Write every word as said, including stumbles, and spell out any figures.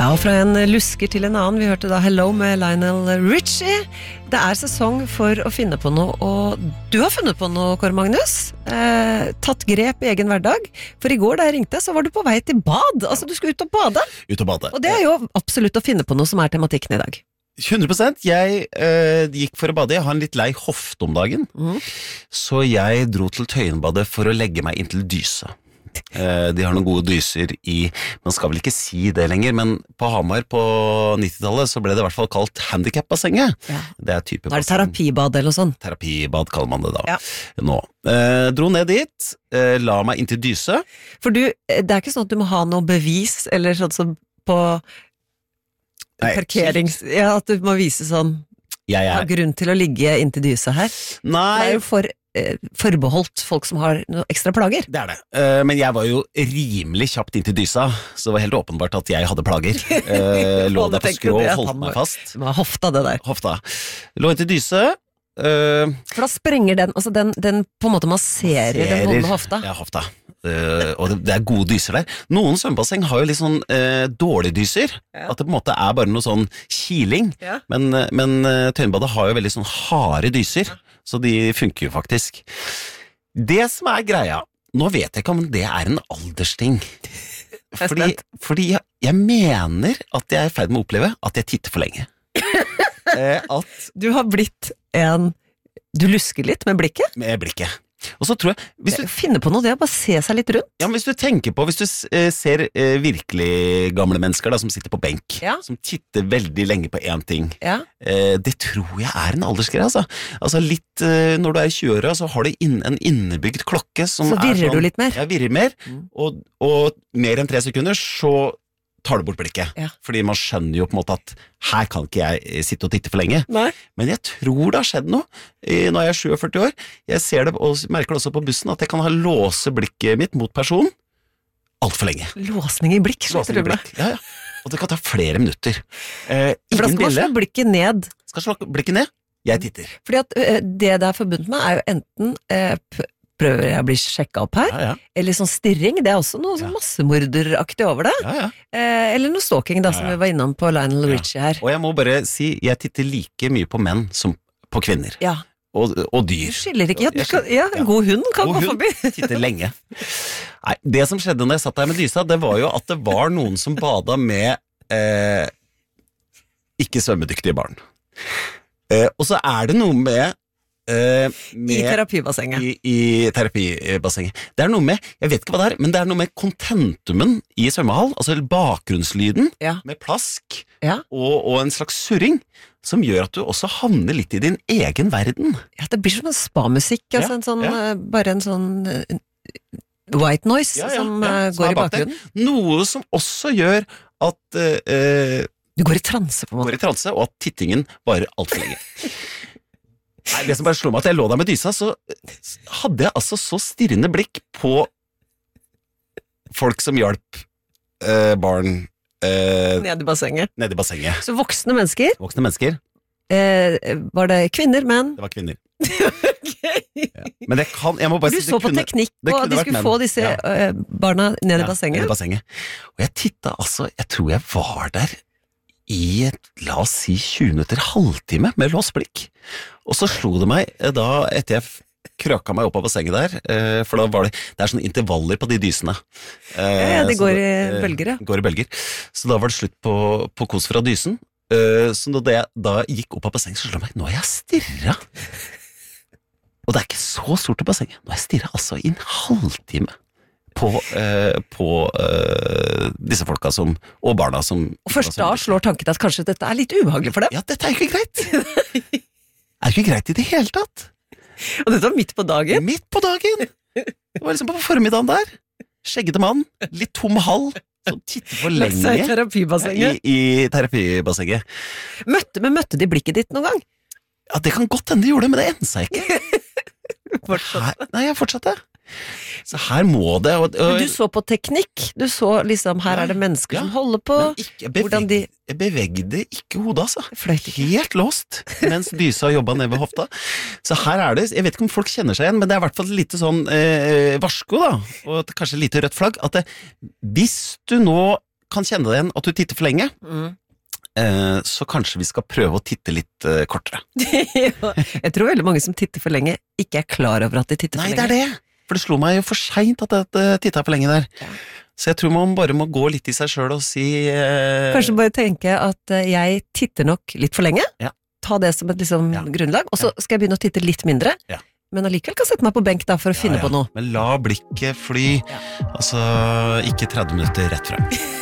Ja, og fra en lusker til en annen, vi hørte da Hello med Lionel Richie. Det er sesong for å finne på noe, og du har funnet på noe, Kåre Magnus. Eh, tatt grep i egen hverdag. For i går da jeg ringte, så var du på vei til bad. Altså, du skulle ut og bade. Ut og bade. Og det er jo absolutt å finne på noe som er tematikken i dag. hundre prosent. Jeg øh, gikk for å bade. Jeg har en litt lei hofte om dagen. Mm. Så jeg dro til Tøyenbadet for å legge meg inn til dysa. Uh, de har noen gode dyser i, man skal vel ikke si det lenger, men på Hamar på nittitallet så ble det i hvert fall kalt handicap-bassenget. Ja. Det er type da er det terapibad eller noe sånt. Terapibad kaller man det da. Ja. Nå. Uh, dro ned dit, uh, la meg inn til dyse. For du, det er ikke sånn at du må ha noe bevis, eller sånn som på Nei, parkerings... Ja, at du må vise sånn jeg er... har grunn til å ligge inn til dyse her. Nei. Det er jo for forbeholdt folk som har noe ekstra plager. Det er det, uh, men jeg var jo rimelig kjapt inn til dysa, så det var helt åpenbart at jeg hadde plager. Uh, lå der på skrå og holdt meg fast. Det var hofta det der. Hofta. Lå inn til dyse. Uh, For da sprenger den, altså den, den på en måte masserer, masserer den vonde hofta. Ja, hofta. Uh, og det, det er gode dyser der. Noen svømmebasseng har jo litt sånn uh, dårlige dyser, ja. At det på en måte er bare noe sånn kiling, ja. Men, men uh, Tøyenbadet har jo veldig sånn harde dyser, ja. Så de funker jo faktisk. Det som er greia, nå vet jeg ikke om det er en aldersting, fordi, fordi jeg, jeg mener at jeg er i ferd med å oppleve at jeg titter for lenge. uh, at Du har blitt en, du lusker litt med blikket? Med blikket. Og så tror jeg hvis du finner på noe, det er bare se seg litt rundt. Ja, men hvis du tenker på, hvis du uh, ser uh, virkelig gamle mennesker da, som sitter på benk, ja. Som titter veldig lenge på en ting, ja. uh, det tror jeg er en aldersgreie, altså. Altså litt, uh, når du er i tjueåra, så har du inn, en innebygd klokke som så virrer er sånn, du litt mer? Ja, virrer mer, mm. og, og mer enn tre sekunder, så tar du bort blikket. Ja. Fordi man skjønner jo på en måte at her kan ikke jeg sitte og titte for lenge. Nei. Men jeg tror det har skjedd noe. Nå er jeg syttisju år. Jeg ser det og merker det også på bussen at jeg kan ha låse blikket mitt mot personen alt for lenge. Låsning i blikk, Låsning i blikk. Ja, ja. Og det kan ta flere minutter. Eh, for da skal man slå blikket ned. Skal slå blikket ned. Jeg titter. Fordi at uh, det det er forbundet med er jo enten uh, prøver jeg å bli sjekket opp her, ja, ja. Eller sånn stirring, det er også noe ja. Massemorderaktig over det, ja, ja. Eh, eller noe stalking da, som ja, ja. Vi var innom på Lionel Richie her. Og jeg må bare si, jeg titter like mye på menn som på kvinner. Ja. Og, og dyr. Du skiller ikke, ja, du kan, ja, en god hund kan god gå forbi. Hund titter lenge. Nei, det som skjedde når jeg satt der med dysa, det var jo at det var noen som bada med eh, ikke svømmedyktige barn. Eh, og så er det noe med Uh, med, I terapibassenget i, I terapibassenget Det er noe med, jeg vet ikke hva det er, men det er noe med kontentumen i svømmehall, altså bakgrunnslyden ja. Med plask ja. og, og en slags surring som gjør at du også havner litt i din egen verden. Ja, det blir som en spa-musikk, altså ja, en sånn, ja. Bare en sånn uh, white noise ja, ja, som uh, ja, går i bakgrunnen. Noe som også gjør at uh, du går i transe på en måte. Går i transe, og at tittingen varer alt for lenge. Nei, det som bare slår meg at jeg lå der med dysa, så hadde jeg altså så stirrende blikk på folk som hjalp eh, barn eh, nede i bassenget. Nede i bassenget. Så voksne mennesker? Voksne mennesker. Eh, var det kvinner, menn? Det var kvinner. Okay. Ja. Men det kan, jeg må bare du si, så på kunne, teknikk, og de skulle menn. Få disse ja. uh, barna ned i ja, bassenget. Ned i bassenget. Og jeg tittet altså, jeg tror jeg var der i et, la oss si, tjue minutter, halvtime med låst blikk. Og så slo det meg da, etter jeg krøka meg opp av bassenget der, for da var det, det er sånne intervaller på de dysene. Ja, det går i bølger, ja. Går i bølger. Så da var det slutt på, på kos fra dysen. Så da jeg da gikk opp av bassenget, så slo det meg, nå har jeg stirret. Og det er ikke så stort i bassenget. Nå har jeg stirret altså i en halvtime. På, eh, på eh, disse folka som, og barna som og først da slår tanken at kanskje dette er litt ubehagelig for dem. Ja, dette er jo ikke greit. Er jo ikke greit i det hele tatt. Og dette var midt på dagen? Midt på dagen. Det var liksom på formiddagen der. Skjeggete mann, litt tom hall, som titter for lenge i terapibassenget. I, i terapibassenget. Møtte, men møtte de blikket ditt noen gang? Ja, det kan godt hende de gjorde det, men det endte seg ikke. Fortsatte? Nei, jeg fortsatte. Så her må det og, og, du så på teknikk. Du så liksom, her ja, er det mennesker ja, som holder på. Ikke, jeg, beveg, de... jeg bevegde ikke hodet, altså. Ikke. Helt låst, mens dysa jobbet ned ved hofta. Så her er det, jeg vet ikke om folk kjenner seg igjen, men det er i hvert fall litt sånn eh, varsko da, og kanskje litt rødt flagg, at det, hvis du nå kan kjenne deg igjen at du titter for lenge, Mm. eh, så kanskje vi skal prøve å titte litt eh, kortere. Ja, jeg tror veldig mange som titter for lenge ikke er klar over at de titter Nei, for det lenge. er det! For det slo meg jo for sent at jeg tittet for lenge der. Ja. Så jeg tror man bare må gå litt i seg selv og si eh, Kanskje bare tenke at eh, jeg titter nok litt for lenge, Ja. ta det som et liksom, Ja. grunnlag, og så skal jeg begynne å titte litt mindre, Ja. men allikevel kan sette meg på benk da for å finne ja, ja. på noe. Men la blikket fly, altså ikke tretti minutter rett frem.